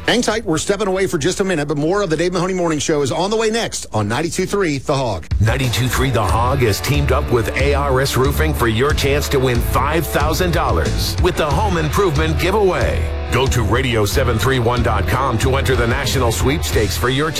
Hang tight. We're stepping away for just a minute, but more of the Dave Mahoney Morning Show is on the way next on 92.3 The Hog. 92.3 The Hog has teamed up with ARS Roofing for your chance to win $5,000 with the Home Improvement Giveaway. Go to radio731.com to enter the national sweepstakes for your